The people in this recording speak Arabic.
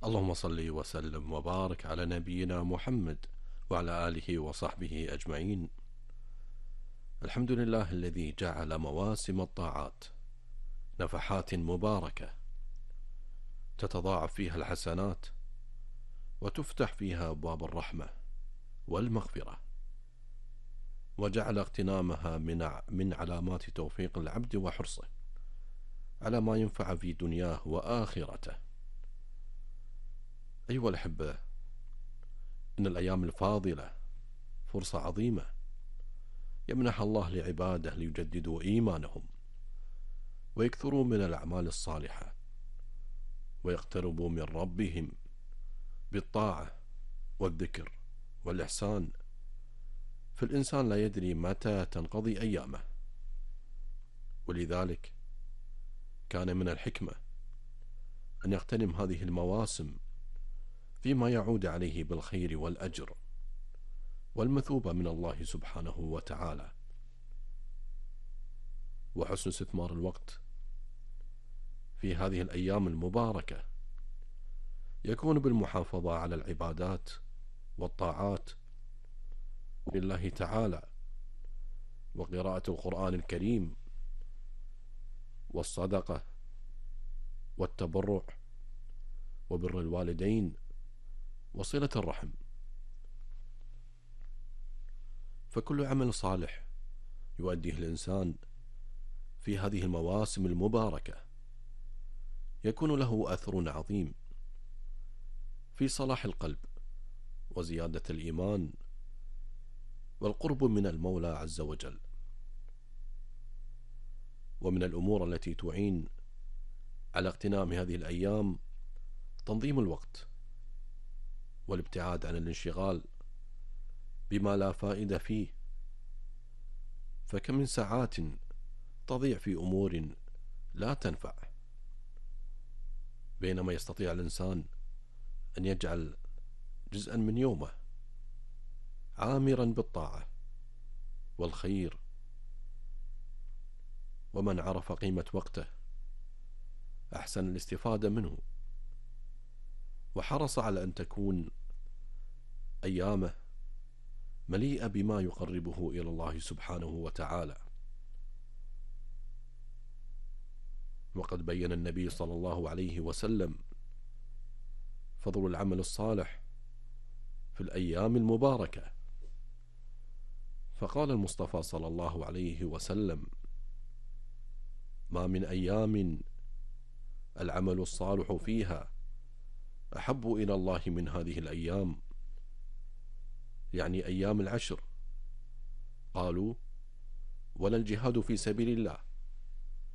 اللهم صل وسلم وبارك على نبينا محمد وعلى آله وصحبه أجمعين. الحمد لله الذي جعل مواسم الطاعات نفحات مباركة تتضاعف فيها الحسنات وتفتح فيها أبواب الرحمة والمغفرة، وجعل اغتنامها من علامات توفيق العبد وحرصه على ما ينفع في دنياه وآخرته. أيها الأحبة، إن الأيام الفاضلة فرصة عظيمة يمنح الله لعباده ليجددوا إيمانهم ويكثروا من الأعمال الصالحة ويقتربوا من ربهم بالطاعة والذكر والإحسان، فالإنسان لا يدري متى تنقضي أيامه، ولذلك كان من الحكمة أن يغتنم هذه المواسم فيما يعود عليه بالخير والأجر والمثوبة من الله سبحانه وتعالى. وحسن استثمار الوقت في هذه الأيام المباركة يكون بالمحافظة على العبادات والطاعات لله تعالى، وقراءة القرآن الكريم والصدقة والتبرع وبر الوالدين وصلة الرحم، فكل عمل صالح يؤديه الإنسان في هذه المواسم المباركة يكون له أثر عظيم في صلاح القلب وزيادة الإيمان والقرب من المولى عز وجل. ومن الأمور التي تعين على اغتنام هذه الأيام تنظيم الوقت والابتعاد عن الانشغال بما لا فائدة فيه، فكم من ساعات تضيع في أمور لا تنفع، بينما يستطيع الإنسان أن يجعل جزءا من يومه عامرا بالطاعة والخير. ومن عرف قيمة وقته أحسن الاستفادة منه، وحرص على أن تكون أيامه مليئة بما يقربه إلى الله سبحانه وتعالى. وقد بين النبي صلى الله عليه وسلم فضل العمل الصالح في الأيام المباركة، فقال المصطفى صلى الله عليه وسلم: ما من أيام العمل الصالح فيها أحب إلى الله من هذه الأيام، يعني أيام العشر. قالوا: ولا الجهاد في سبيل الله؟